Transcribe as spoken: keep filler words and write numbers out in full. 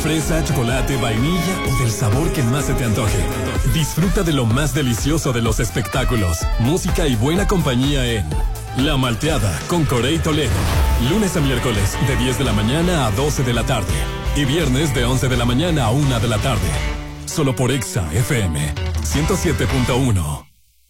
fresa, chocolate, vainilla o del sabor que más se te antoje. Disfruta de lo más delicioso de los espectáculos, música y buena compañía en La Malteada con Corey Toledo. Lunes a miércoles de diez de la mañana a doce de la tarde. Y viernes de once de la mañana a una de la tarde. Solo por Exa F M ciento siete punto uno.